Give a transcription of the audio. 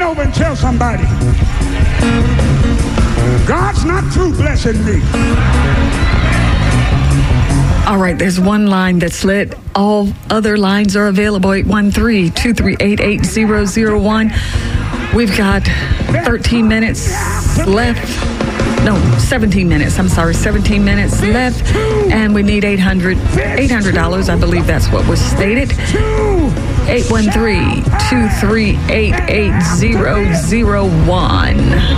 over and tell somebody, God's not through blessing me. All right, there's one line that's lit. All other lines are available, 813-238-8001. We've got 13 minutes left. No, 17 minutes. I'm sorry, 17 minutes left. And we need $800, I believe that's what was stated. 813-238-8001.